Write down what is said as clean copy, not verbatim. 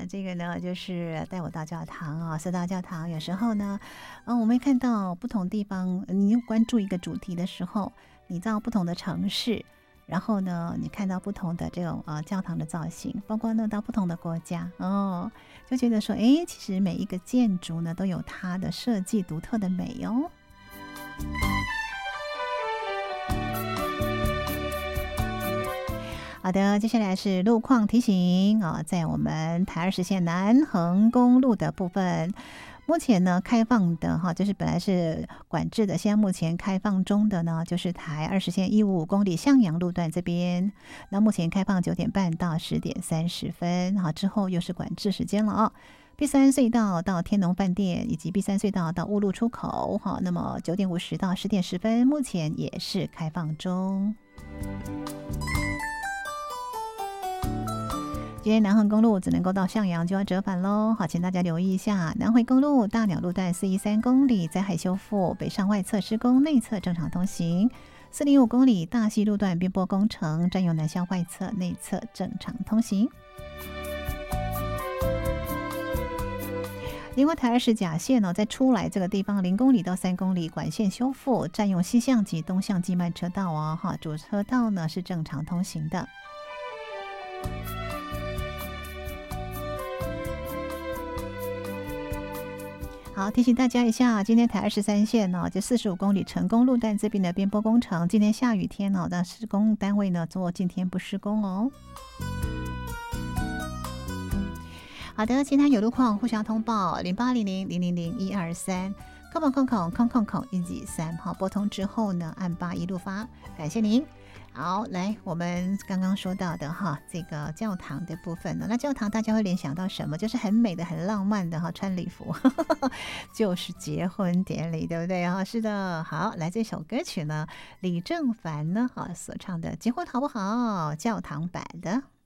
这个呢就是带我到教堂啊，四大教堂。有时候呢，我们看到不同地方，你关注一个主题的时候，你到不同的城市，然后呢，你看到不同的这种教堂的造型，包括呢到不同的国家哦，就觉得说，哎，其实每一个建筑呢都有它的设计独特的美哦。好的，接下来是路况提醒啊，在我们台20线南横公路的部分，目前呢开放的哈，就是本来是管制的，现在目前开放中的呢，就是台20线155公里向阳路段这边，那目前开放9点半到10点30分，好，之后又是管制时间了啊。B3隧道到天龙饭店以及 B3隧道到雾路出口，好，那么9点50到10点10分，目前也是开放中。今天南横公路只能够到向阳就要折返喽，好，请大家留意一下。南回公路大鸟路段413公里灾害修复，北上外侧施工，内侧正常通行。405公里大溪路段边坡工程，占用南向外侧，内侧正常通行。另外台20甲线在出来这个地方0公里到3公里管线修复，占用西向及东向机慢车道哦，主车道呢是正常通行的。好，提醒大家一下，今天台23线呢，这45公里成功路段这边的边坡工程，今天下雨天哦，那施工单位呢做今天不施工哦。好的，其他有路况互相通报0800000123，空113，好，拨通之后呢按81路发，感谢您。好，来，我们刚刚说到的哈，这个教堂的部分呢，那教堂大家会联想到什么？就是很美的、很浪漫的哈，穿礼服，就是结婚典礼，对不对啊？是的，好，来这首歌曲呢，李正凡呢，所唱的《结婚好不好》教堂版的。